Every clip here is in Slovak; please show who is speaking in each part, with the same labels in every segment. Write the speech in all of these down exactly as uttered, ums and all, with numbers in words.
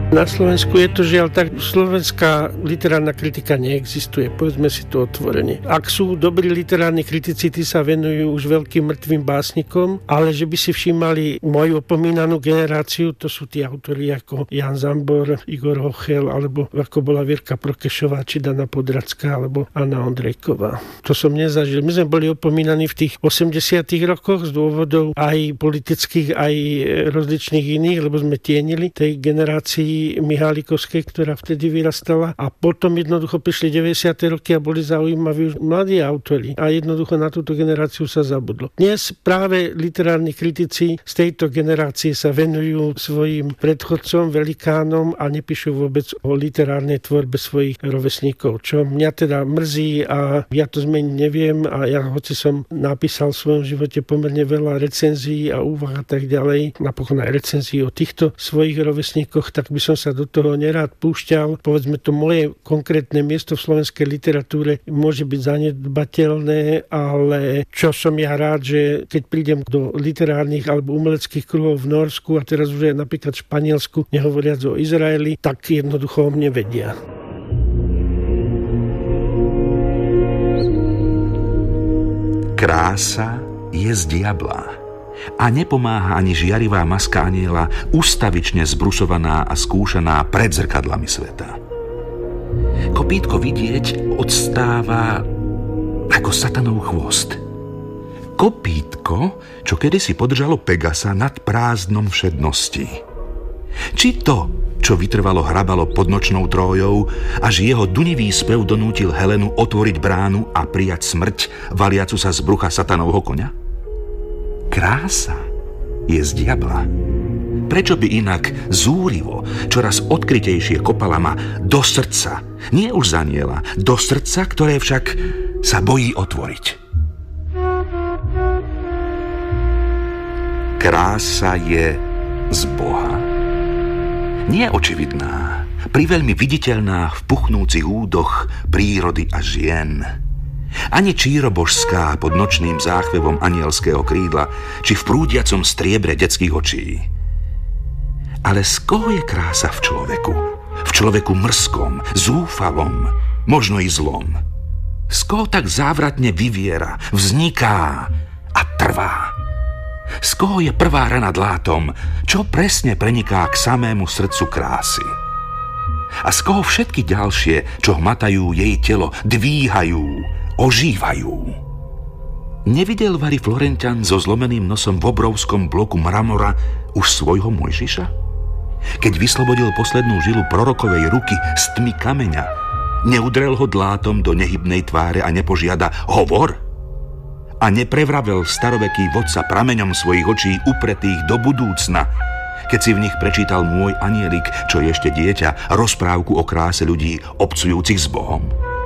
Speaker 1: Na Slovensku je to žiaľ tak, slovenská literárna kritika neexistuje, povedzme si to otvorene. Ak sú dobrí literárni kritici, tí sa venujú už veľkým mŕtvým básnikom, ale že by si všímali moju opomínanú generáciu, to sú tí autori ako Jan Zambor, Igor Hochel, alebo ako bola Vierka Prokešová, či Dana Podracká, alebo Anna Ondrejková. To som nezažil. My sme boli opomínaní v tých osemdesiatych rokoch z dôvodov aj politických, aj rozličných iných, lebo sme tienili tej generácii Mihálikovskej, ktorá vtedy vyrastala, a potom jednoducho prišli deväťdesiate roky a boli zaujímaví už mladí autori a jednoducho na túto generáciu sa zabudlo. Dnes práve literárni kritici z tejto generácie sa venujú svojim predchodcom, velikánom a nepíšu vôbec o literárnej tvorbe svojich rovesníkov, čo mňa teda mrzí a ja to zmeniť neviem a ja, hoci som napísal v svojom živote pomerne veľa recenzií a úvah a tak ďalej, napokon aj recenzií o týchto svojich rovesníkoch, tak by som sa do toho nerád púšťal. Povedzme, to moje konkrétne miesto v slovenskej literatúre môže byť zanedbateľné, ale čo som ja rád, že keď prídem do literárnych alebo umeleckých kruhov v Norsku a teraz už aj napríklad v Španielsku, nehovoriac o Izraeli, tak jednoducho o mne vedia.
Speaker 2: Krása je z diabla. A nepomáha ani žiarivá maska anjela, ustavične zbrusovaná a skúšaná pred zrkadlami sveta. Kopítko vidieť odstáva ako satanov chvost. Kopítko, čo kedysi podržalo Pegasa nad prázdnom všednosti. Či to, čo vytrvalo hrabalo pod nočnou trójou, až jeho dunivý spev donútil Helenu otvoriť bránu a prijať smrť, valiacu sa z brucha satanovho koňa? Krása je z diabla. Prečo by inak zúrivo, čoraz odkrytejšie kopala ma do srdca, nie už z anjela, do srdca, ktoré však sa bojí otvoriť. Krása je z Boha. Nie očividná, priveľmi viditeľná v puchnúcich údoch prírody a žien. Ani čírobožská pod nočným záchvevom anielského krídla, či v prúdiacom striebre detských očí. Ale z koho je krása v človeku? V človeku mrzkom, zúfalom, možno i zlom. Z koho tak závratne vyviera, vzniká a trvá? Z koho je prvá rana dlátom, čo presne preniká k samému srdcu krásy? A z koho všetky ďalšie, čo hmatajú jej telo, dvíhajú, ožívajú? Nevidel vari Florenťan so zlomeným nosom v obrovskom bloku mramora už svojho Mojžiša? Keď vyslobodil poslednú žilu prorokovej ruky z tmy kameňa, neudrel ho dlátom do nehybnej tváre a nepožiada hovor? A neprevravel staroveký vodca prameňom svojich očí upretých do budúcna, keď si v nich prečítal môj anielik, čo je ešte dieťa, rozprávku o kráse ľudí obcujúcich s Bohom?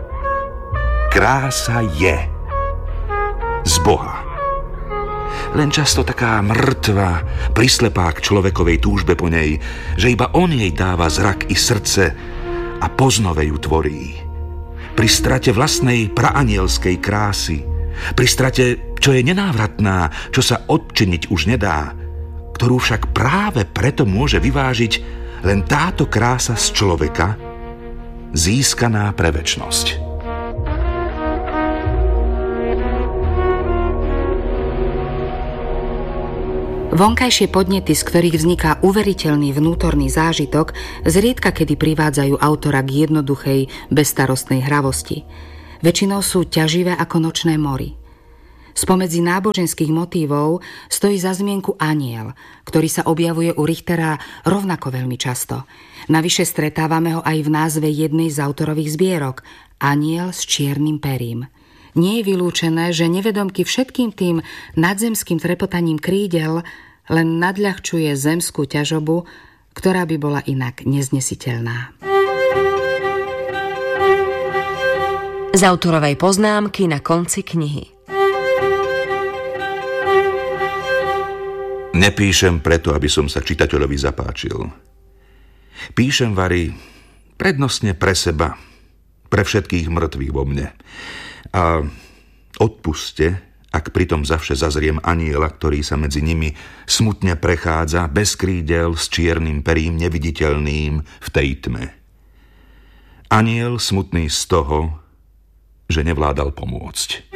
Speaker 2: Krása je z Boha. Len často taká mŕtva, prislepá k človekovej túžbe po nej, že iba on jej dáva zrak i srdce a poznove ju tvorí. Pri strate vlastnej praanielskej krásy, pri strate, čo je nenávratná, čo sa odčiniť už nedá, ktorú však práve preto môže vyvážiť len táto krása z človeka, získaná pre večnosť.
Speaker 3: Vonkajšie podnety, z ktorých vzniká uveriteľný vnútorný zážitok, zriedka kedy privádzajú autora k jednoduchej, bezstarostnej hravosti. Väčšinou sú ťaživé ako nočné mory. Spomedzi náboženských motívov stojí za zmienku anjel, ktorý sa objavuje u Richtera rovnako veľmi často. Navyše stretávame ho aj v názve jednej z autorových zbierok Anjel s čiernym perím. Nie je vylúčené, že nevedomky všetkým tým nadzemským trepotaním krídel len nadľahčuje zemskú ťažobu, ktorá by bola inak neznesiteľná.
Speaker 4: Z autorovej poznámky na konci knihy.
Speaker 2: Nepíšem preto, aby som sa čitateľovi zapáčil. Píšem vari prednostne pre seba, pre všetkých mŕtvych vo mne. A odpuste, ak pritom zavše zazriem anjela, ktorý sa medzi nimi smutne prechádza, bez krídel, s čiernym perím neviditeľným v tej tme. Anjel smutný z toho, že nevládal pomôcť.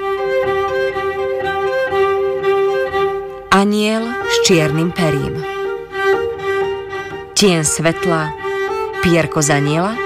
Speaker 4: Anjel s čiernym perím. Tieň svetla, pierko z anjela.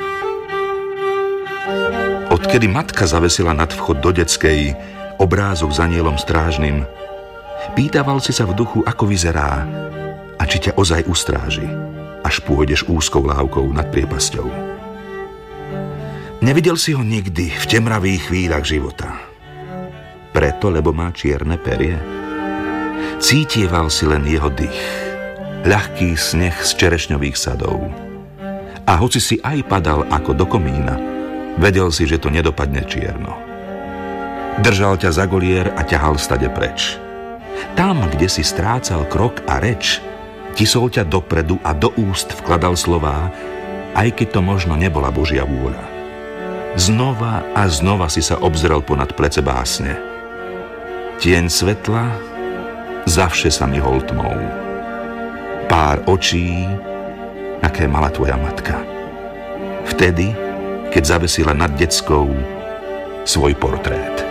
Speaker 2: Odkedy matka zavesila nad vchod do detskej obrázok s anjelom strážnym, pýtaval si sa v duchu, ako vyzerá a či ťa ozaj ustráži, až pôjdeš úzkou lávkou nad priepasťou. Nevidel si ho nikdy v temravých chvíľach života. Preto, lebo má čierne perie. Cítieval si len jeho dých, ľahký sneh z čerešňových sadov. A hoci si aj padal ako do komína, vedel si, že to nedopadne čierno. Držal ťa za golier a ťahal stade preč. Tam, kde si strácal krok a reč, tisol ťa dopredu a do úst vkladal slová, aj keď to možno nebola Božia vôľa. Znova a znova si sa obzrel ponad plece básne. Tieň svetla zavše sa myhol tmou. Pár očí, aké mala tvoja matka. Vtedy, keď zavesila nad detskou svoj portrét.